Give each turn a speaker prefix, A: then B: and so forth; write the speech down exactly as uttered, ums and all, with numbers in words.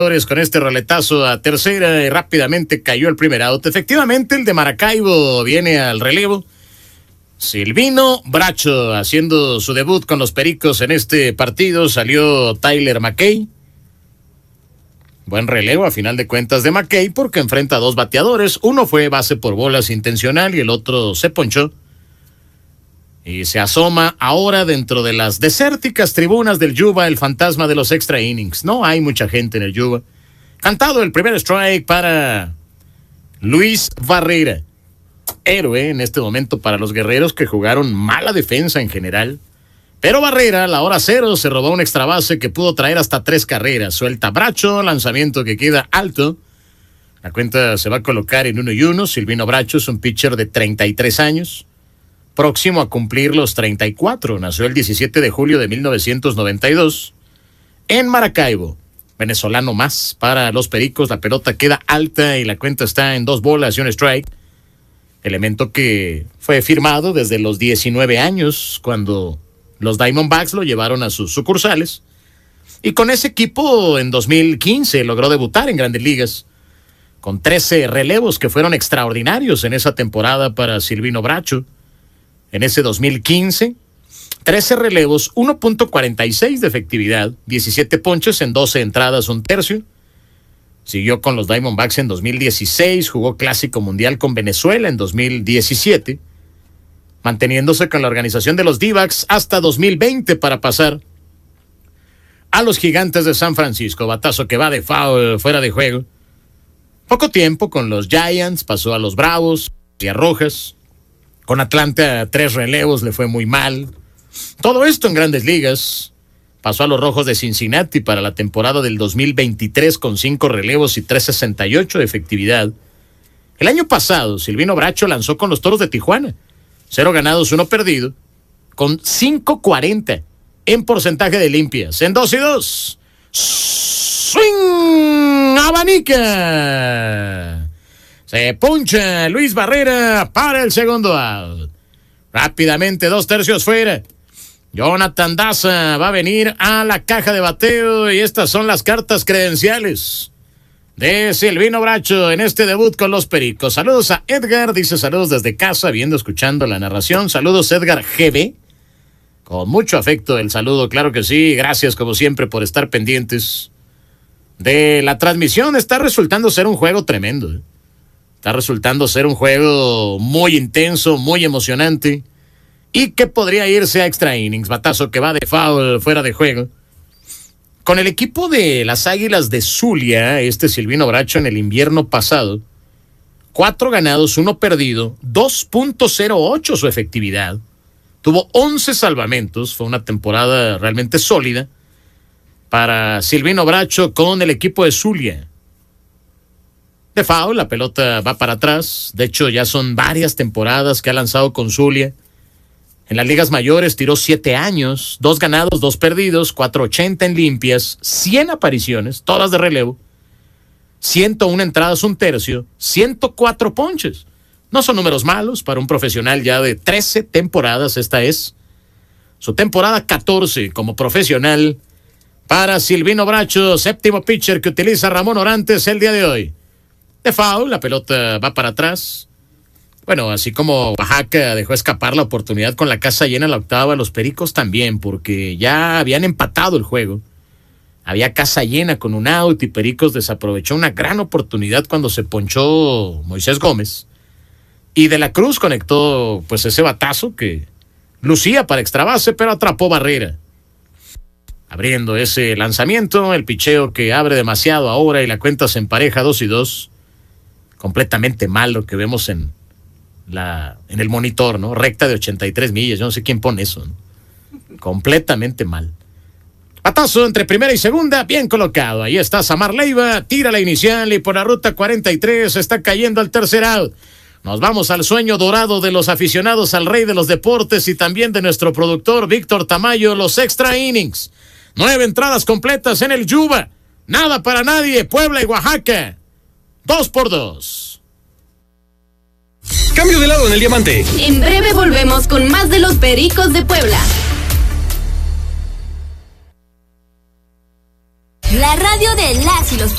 A: con este roletazo a tercera y rápidamente cayó el primer out. Efectivamente, el de Maracaibo viene al relevo. Silvino Bracho haciendo su debut con los Pericos en este partido. Salió Tyler McKay. Buen relevo a final de cuentas de McKay porque enfrenta a dos bateadores. Uno fue base por bolas intencional y el otro se ponchó. Y se asoma ahora dentro de las desérticas tribunas del Yuba el fantasma de los extra innings. No hay mucha gente en el Yuba. Cantado el primer strike para Luis Barrera. Héroe en este momento para los guerreros que jugaron mala defensa en general. Pero Barrera, a la hora cero, se robó un extra base que pudo traer hasta tres carreras. Suelta Bracho, lanzamiento que queda alto. La cuenta se va a colocar en uno y uno. Silvino Bracho es un pitcher de treinta y tres años. Próximo a cumplir los treinta y cuatro. Nació el diecisiete de julio de mil novecientos noventa y dos. En Maracaibo. Venezolano más para los Pericos. La pelota queda alta y la cuenta está en dos bolas y un strike. Elemento que fue firmado desde los diecinueve años, cuando los Diamondbacks lo llevaron a sus sucursales. Y con ese equipo en dos mil quince logró debutar en Grandes Ligas. Con trece relevos que fueron extraordinarios en esa temporada para Silvino Bracho. En ese dos mil quince, trece relevos, uno punto cuarenta y seis de efectividad, diecisiete ponches en doce entradas, un tercio. Siguió con los Diamondbacks en dos mil dieciséis, jugó Clásico Mundial con Venezuela en dos mil diecisiete, manteniéndose con la organización de los D-backs hasta dos mil veinte para pasar a los Gigantes de San Francisco. Batazo que va de foul, fuera de juego. Poco tiempo con los Giants, pasó a los Bravos y a Rojas. Con Atlanta, tres relevos, le fue muy mal. Todo esto en Grandes Ligas. Pasó a los Rojos de Cincinnati para la temporada del dos mil veintitrés con cinco relevos y tres sesenta y ocho de efectividad. El año pasado, Silvino Bracho lanzó con los Toros de Tijuana. Cero ganados, uno perdido. Con cinco cuarenta en porcentaje de limpias. En dos y dos. ¡Swing! ¡Abanica! Se puncha Luis Barrera para el segundo out. Rápidamente, dos tercios fuera. Jonathan Daza va a venir a la caja de bateo y estas son las cartas credenciales de Silvino Bracho en este debut con los Pericos. Saludos a Edgar, dice saludos desde casa, viendo, escuchando la narración. Saludos Edgar G B. Con mucho afecto el saludo, claro que sí. Gracias como siempre por estar pendientes de la transmisión. Está resultando ser un juego tremendo, ¿eh? Está resultando ser un juego muy intenso, muy emocionante y que podría irse a extra innings. Batazo que va de foul, fuera de juego. Con el equipo de las Águilas de Zulia, este Silvino Bracho en el invierno pasado, cuatro ganados, uno perdido, dos punto cero ocho su efectividad. Tuvo once salvamentos, fue una temporada realmente sólida para Silvino Bracho con el equipo de Zulia. De foul, la pelota va para atrás. De hecho, ya son varias temporadas que ha lanzado con Zulia. En las ligas mayores tiró siete años, dos ganados, dos perdidos, cuatro ochenta en limpias, cien apariciones, todas de relevo, ciento una entradas, un tercio, ciento cuatro ponches. No son números malos para un profesional ya de trece temporadas. Esta es su temporada catorce como profesional para Silvino Bracho, séptimo pitcher que utiliza Ramón Orantes el día de hoy. De foul, la pelota va para atrás. Bueno, así como Oaxaca dejó escapar la oportunidad con la casa llena en la octava, los Pericos también, porque ya habían empatado el juego. Había casa llena con un out y Pericos desaprovechó una gran oportunidad cuando se ponchó Moisés Gómez. Y De la Cruz conectó pues ese batazo que lucía para extra base, pero atrapó Barrera. Abriendo ese lanzamiento, el picheo que abre demasiado ahora y la cuenta se empareja dos y dos. Completamente mal lo que vemos en la en el monitor, ¿no? Recta de ochenta y tres millas, yo no sé quién pone eso, ¿no? Completamente mal. Batazo entre primera y segunda, bien colocado. Ahí está Samar Leiva, tira la inicial y por la ruta cuarenta y tres está cayendo al tercer out. Nos vamos al sueño dorado de los aficionados al rey de los deportes y también de nuestro productor Víctor Tamayo, los extra innings. Nueve entradas completas en el Yuba. Nada para nadie, Puebla y Oaxaca. Dos por dos.
B: Cambio de lado en el diamante.
C: En breve volvemos con más de los Pericos de Puebla. La radio de las y los